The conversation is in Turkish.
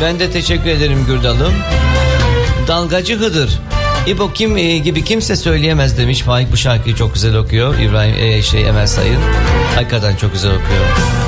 Ben de teşekkür ederim Gürdal'ım. Dalgacı Hıdır. İbo gibi kimse söyleyemez demiş. Faik bu şarkıyı çok güzel okuyor. İbrahim Emel Sayın. Hakikaten çok güzel okuyor.